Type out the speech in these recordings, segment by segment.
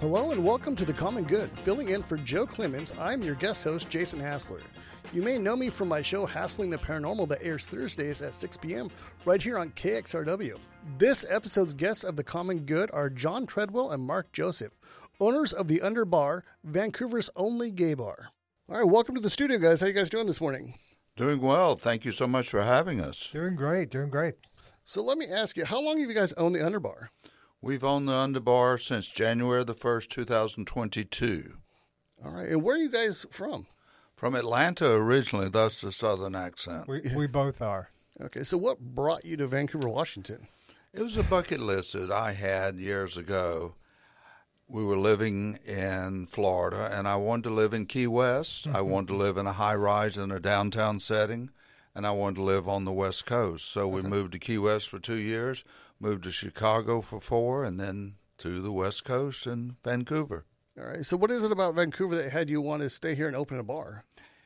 Hello and welcome to The Common Good. Filling in for Joe Clemens, I'm your guest host, Jason Hassler. You may know me from my show, Hassling the Paranormal, that airs Thursdays at 6 p.m. right here on KXRW. This episode's guests of The Common Good are John Treadwell and Mark Joseph, owners of The Underbar, Vancouver's only gay bar. All right, welcome to the studio, guys. How you guys doing this morning? Doing well. Thank you so much for having us. Doing great. So let me ask you, how long have you guys owned The Underbar? We've owned the Underbar since January the 1st, 2022. All right, and where are you guys from? From Atlanta originally, thus the southern accent. We both are. Okay, so what brought you to Vancouver, Washington? It was a bucket list that I had years ago. We were living in Florida, and I wanted to live in Key West. I wanted to live in a high-rise in a downtown setting, and I wanted to live on the West Coast. So we moved to Key West for 2 years, moved to Chicago for 4, and then to the West Coast and Vancouver. All right, so what is it about Vancouver that had you want to stay here and open a bar?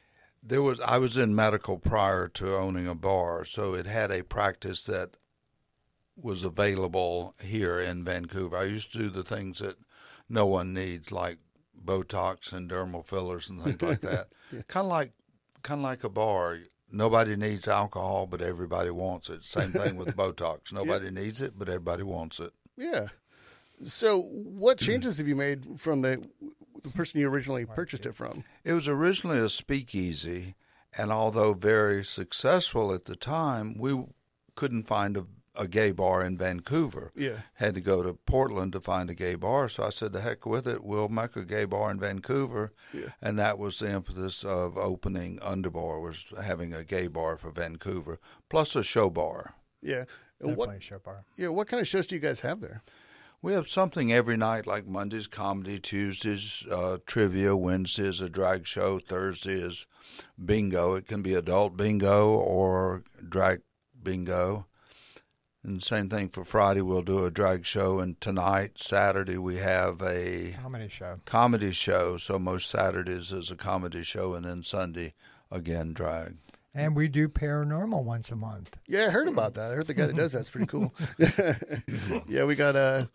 I was in medical prior to owning a bar, so it had a practice that was available here in Vancouver. I used to do the things that no one needs, like Botox and dermal fillers and things like that. Kind of like a bar. Nobody needs alcohol, but everybody wants it. Same thing with Botox. Nobody needs it, but everybody wants it. Yeah. So what changes have you made from the person you originally purchased it from? It was originally a speakeasy, and although very successful at the time, we couldn't find a gay bar in Vancouver. Yeah. Had to go to Portland to find a gay bar. So I said, the heck with it. We'll make a gay bar in Vancouver. Yeah. And that was the impetus of opening Underbar, was having a gay bar for Vancouver, plus a show bar. Yeah. And Definitely a show bar. Yeah. What kind of shows do you guys have there? We have something every night, like Mondays comedy, Tuesdays trivia, Wednesdays a drag show, Thursday is bingo. It can be adult bingo or drag bingo. And same thing for Friday, we'll do a drag show. And tonight, Saturday, we have a comedy show. So most Saturdays is a comedy show, and then Sunday, again, drag. And we do paranormal once a month. Yeah, I heard about that. I heard the guy that does that's pretty cool. Yeah, we got the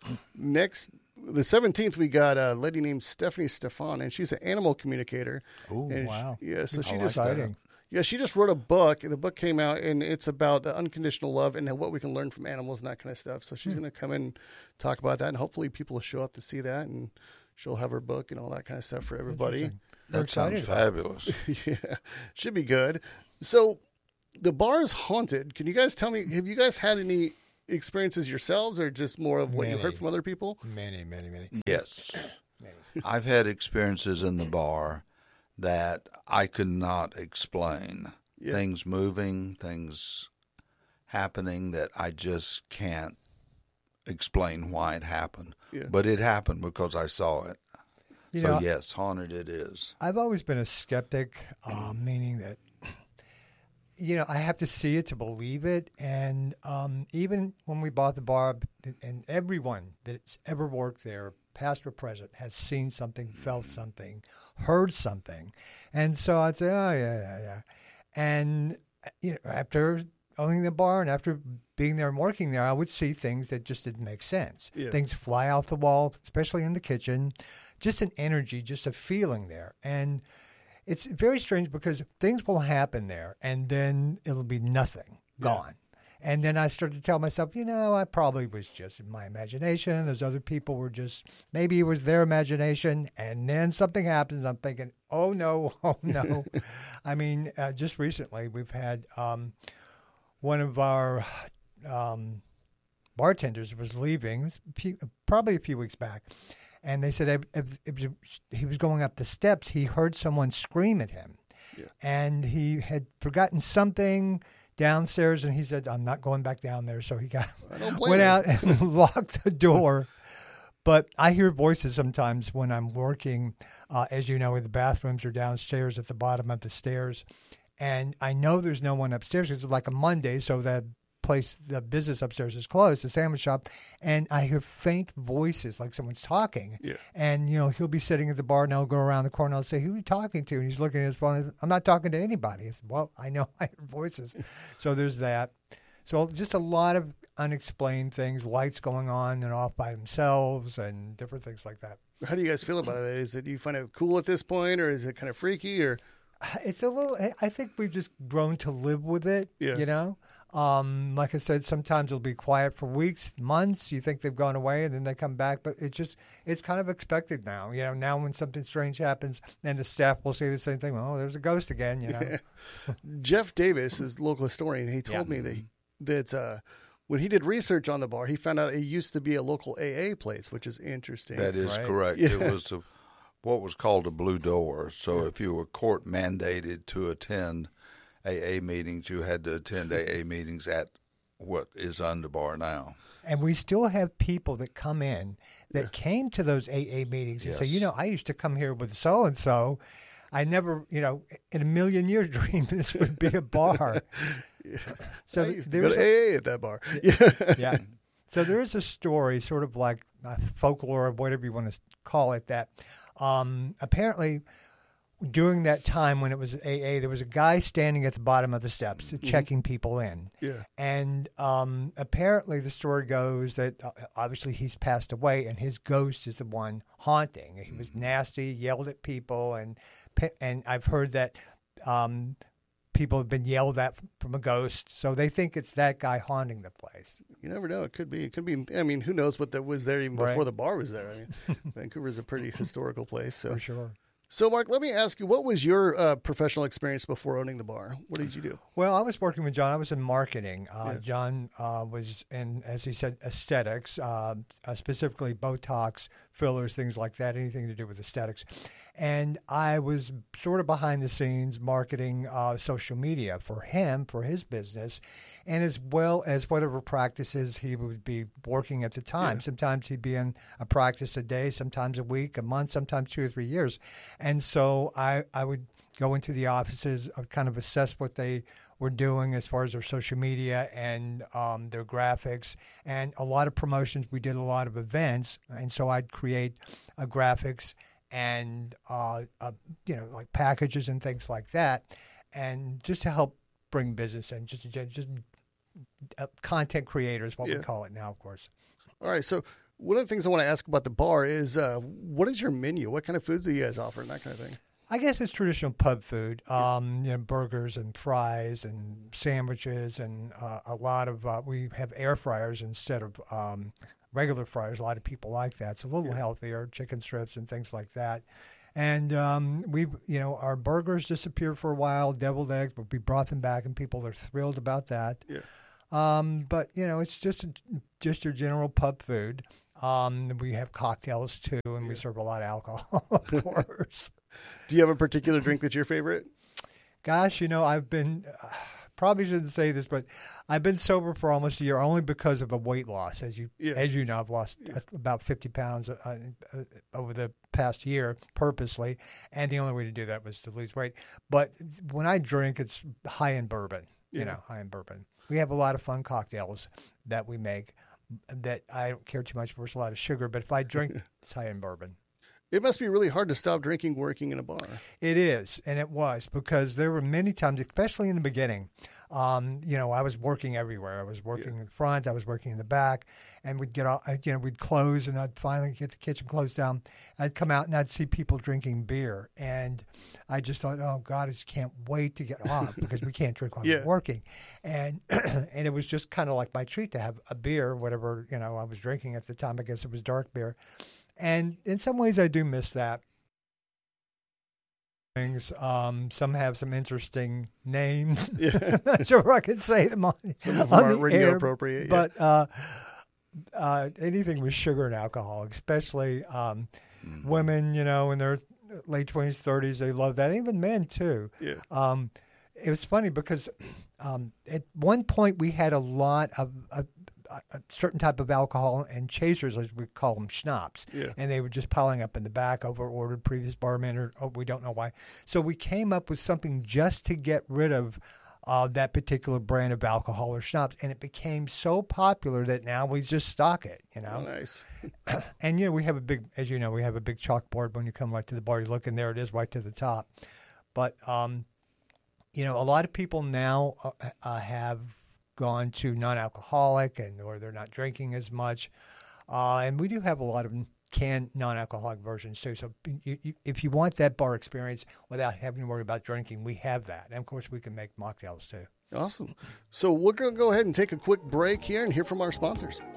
17th, we got a lady named Stephanie Stefan, and she's an animal communicator. Oh, wow. So she Exciting. she just wrote a book. The book came out, and it's about unconditional love and what we can learn from animals and that kind of stuff. So she's going to come and talk about that, and hopefully people will show up to see that, and she'll have her book and all that kind of stuff for everybody. That sounds fabulous. Yeah, should be good. So the bar is haunted. Can you guys tell me, have you guys had any experiences yourselves, or just more of what you heard from other people? Many. Yes. I've had experiences in the bar that I could not explain. Yeah. Things moving, things happening that I just can't explain why it happened. Yeah. But it happened because I saw it. You So know, yes, haunted it is. I've always been a skeptic, meaning that, I have to see it to believe it. And even when we bought the bar, and everyone that's ever worked there, past or present, has seen something, felt something, heard something. And so I'd say, oh, yeah. And, after owning the bar and after being there and working there, I would see things that just didn't make sense. Yeah. Things fly off the wall, especially in the kitchen. Just an energy, just a feeling there. And it's very strange because things will happen there and then it'll be nothing, gone. And then I started to tell myself, I probably was just in my imagination. Those other people were just, maybe it was their imagination. And then something happens. I'm thinking, oh, no. I mean, just recently we've had one of our bartenders was leaving, probably a few weeks back. And they said if he was going up the steps, he heard someone scream at him. Yeah. And he had forgotten something downstairs, and he said, I'm not going back down there. So he went out and locked the door. But I hear voices sometimes when I'm working. As you know, the bathrooms are downstairs at the bottom of the stairs. And I know there's no one upstairs because it's like a Monday, so the business upstairs is closed, the sandwich shop, and I hear faint voices like someone's talking. Yeah. And, he'll be sitting at the bar, and I'll go around the corner, and I'll say, who are you talking to? And he's looking at his phone. I'm not talking to anybody. I said, well, I know I hear voices. So there's that. So just a lot of unexplained things, lights going on and off by themselves, and different things like that. How do you guys feel about it? Is it, do you find it cool at this point, or is it kind of freaky, or? It's a little. I think we've just grown to live with it. Yeah. You know, like I said, sometimes it'll be quiet for weeks, months. You think they've gone away, and then they come back. But it's kind of expected now. You know, now when something strange happens, and the staff will say the same thing. Oh, there's a ghost again. You know. Jeff Davis is a local historian. He told me that when he did research on the bar, he found out it used to be a local AA place, which is interesting. That is Right. correct. Yeah. It was what was called a blue door. So if you were court mandated to attend AA meetings, you had to attend AA meetings at what is Underbar now. And we still have people that come in that came to those AA meetings and say, Yes. you know, I used to come here with so and so. I never, you know, in a million years dreamed this would be a bar. So I used to go there's to AA at that bar. Yeah. yeah. So there is a story, sort of like folklore, whatever you want to call it, that apparently during that time when it was AA, there was a guy standing at the bottom of the steps checking people in. Yeah. And apparently the story goes that obviously he's passed away and his ghost is the one haunting. He was nasty, yelled at people, and I've heard that people have been yelled at from a ghost, so they think it's that guy haunting the place. You never know. It could be. It could be. I mean, who knows what that was there even before Right. the bar was there. I mean, Vancouver's a pretty historical place. So, For sure. So, Mark, let me ask you, what was your professional experience before owning the bar? What did you do? Well, I was working with John. I was in marketing. John was in, as he said, aesthetics, specifically Botox, fillers, things like that, anything to do with aesthetics. And I was sort of behind the scenes marketing social media for him, for his business, and as well as whatever practices he would be working at the time. Sometimes he'd be in a practice a day, sometimes a week, a month, sometimes 2 or 3 years. And so I would go into the offices, kind of assess what they were doing as far as their social media and their graphics, and a lot of promotions. We did a lot of events, and so I'd create graphics and you know, like packages and things like that, and just to help bring business in, just content creators, what we call it now, of course. All right. So, one of the things I want to ask about the bar is, what is your menu? What kind of foods do you guys offer and that kind of thing? I guess it's traditional pub food, you know, burgers and fries and sandwiches, and a lot of we have air fryers instead of regular fryers. A lot of people like that. It's a little healthier, chicken strips and things like that. And you know, our burgers disappeared for a while, deviled eggs, but we brought them back, and people are thrilled about that. Yeah. But you know, it's just your general pub food. We have cocktails too, and we serve a lot of alcohol, of course. Do you have a particular drink that's your favorite? Gosh, you know, I've been, probably shouldn't say this, but I've been sober for almost a year only because of a weight loss. As you know, I've lost about 50 pounds over the past year purposely, and the only way to do that was to lose weight. But when I drink, it's high in bourbon, you know, high in bourbon. We have a lot of fun cocktails that we make that I don't care too much for. It's a lot of sugar, but if I drink, it's high in bourbon. It must be really hard to stop drinking working in a bar. It is, and it was, because there were many times, especially in the beginning, you know, I was working everywhere. I was working in the front, I was working in the back, and we'd get off, you know, we'd close, and I'd finally get the kitchen closed down. I'd come out, and I'd see people drinking beer, and I just thought, oh, God, I just can't wait to get off, because we can't drink while we're working. And and it was just kind of like my treat to have a beer, whatever, you know, I was drinking at the time. I guess it was dark beer. And in some ways, I do miss that. Things. Some have some interesting names. I'm not sure if I can say them on, Some of them on aren't the radio air, appropriate. but anything with sugar and alcohol, especially women, you know, in their late 20s, 30s, they love that. Even men too. Yeah. It was funny because at one point we had a lot of a certain type of alcohol and chasers, as we call them, schnapps. Yeah. And they were just piling up in the back, over-ordered previous barman, or we don't know why. So we came up with something just to get rid of that particular brand of alcohol or schnapps, and it became so popular that now we just stock it, you know. Oh, nice. And, you know, we have a big, as you know, we have a big chalkboard when you come right to the bar. You look, and there it is right to the top. But, you know, a lot of people now have gone to non-alcoholic or they're not drinking as much. And we do have a lot of canned non-alcoholic versions too. So if you want that bar experience without having to worry about drinking, we have that. And of course, we can make mocktails too. Awesome. So we're going to go ahead and take a quick break here and hear from our sponsors.